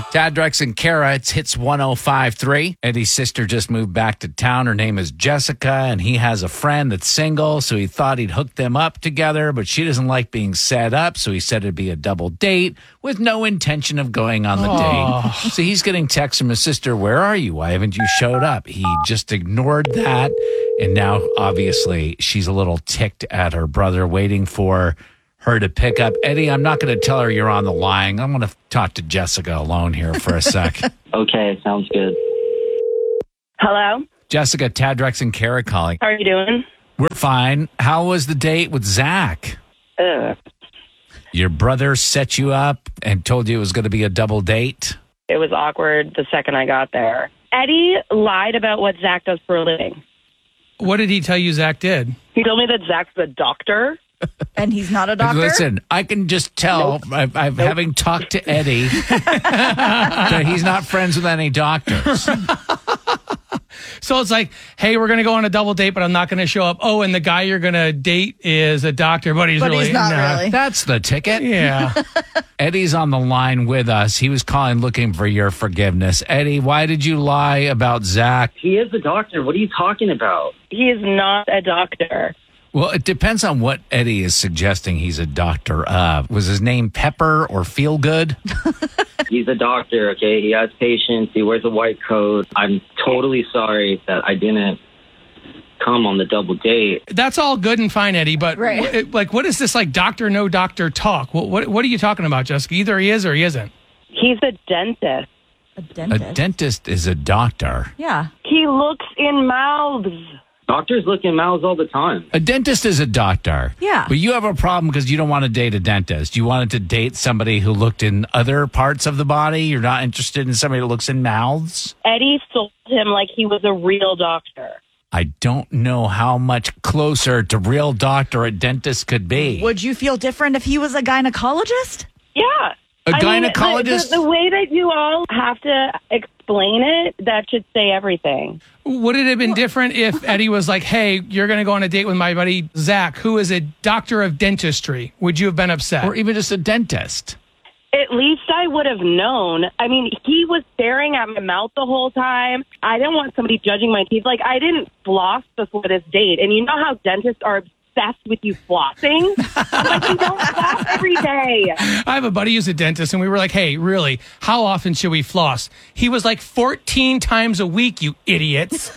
Tad, Drex, and Kara, it's Hits 105.3. Eddie's sister just moved back to town. Her name is Jessica, and he has a friend that's single, so he thought he'd hook them up together, but she doesn't like being set up, so he said it'd be a double date with no intention of going on the date. So he's getting texts from his sister, where are you? Why haven't you showed up? He just ignored that, and now, obviously, she's a little ticked at her brother, waiting for her to pick up. Eddie, I'm not going to tell her you're on the line. I'm going to talk to Jessica alone here for a sec. Okay, sounds good. Hello? Jessica, Tad, Drex, and Kara calling. How are you doing? We're fine. How was the date with Zach? Your brother set you up and told you it was going to be a double date? It was awkward the second I got there. Eddie lied about what Zach does for a living. What did he tell you Zach did? He told me that Zach's a doctor. And he's not a doctor? Listen, I can just tell, having talked to Eddie, that he's not friends with any doctors. So it's like, hey, we're going to go on a double date, but I'm not going to show up. Oh, and the guy you're going to date is a doctor, but he's But he's not really. That's the ticket. Yeah. Eddie's on the line with us. He was calling looking for your forgiveness. Eddie, why did you lie about Zach? He is a doctor. What are you talking about? He is not a doctor. Well, it depends on what Eddie is suggesting he's a doctor of. Was his name Pepper or Feel Good? He's a doctor, okay? He has patients. He wears a white coat. I'm totally sorry that I didn't come on the double date. That's all good and fine, Eddie, but Right. what is this like doctor, no doctor talk? What are you talking about, Jessica? Either he is or he isn't. He's a dentist. A dentist? A dentist is a doctor. Yeah. He looks in mouths. Doctors look in mouths all the time. A dentist is a doctor. Yeah. But you have a problem because you don't want to date a dentist. You wanted to date somebody who looked in other parts of the body. You're not interested in somebody who looks in mouths. Eddie sold him like he was a real doctor. I don't know how much closer to real doctor a dentist could be. Would you feel different if he was a gynecologist? Yeah. A I mean, gynecologist? the way that you all have to explain it, that should say everything. Would it have been different if Eddie was like, hey, you're going to go on a date with my buddy Zach, who is a doctor of dentistry? Would you have been upset? Or even just a dentist. At least I would have known. I mean, he was staring at my mouth the whole time. I didn't want somebody judging my teeth. Like, I didn't floss before this date. And you know how dentists are obsessed with you flossing? I'm like, you don't floss every day. I have a buddy who's a dentist, and we were like, hey, really, how often should we floss? He was like 14 times a week, you idiots.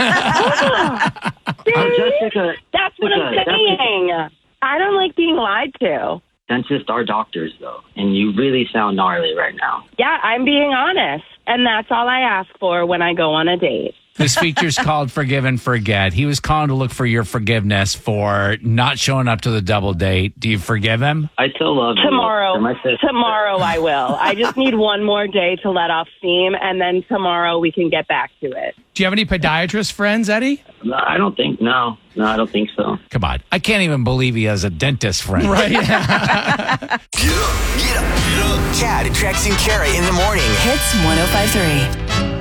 Jessica, That's what I'm saying. I don't like being lied to. dentists are doctors, though, and you really sound gnarly right now. Yeah, I'm being honest. And that's all I ask for when I go on a date. This feature's called Forgive and Forget. He was calling to look for your forgiveness for not showing up to the double date. Do you forgive him? I still love you. Tomorrow. You're my sister. Tomorrow I will. I just need one more day to let off steam, and then tomorrow we can get back to it. Do you have any podiatrist friends, Eddie? I don't think, no, I don't think so. Come on. I can't even believe he has a dentist friend. Right. Get up, get up, get up. Tad, Drex, and Kara in the morning. Hits 105.3.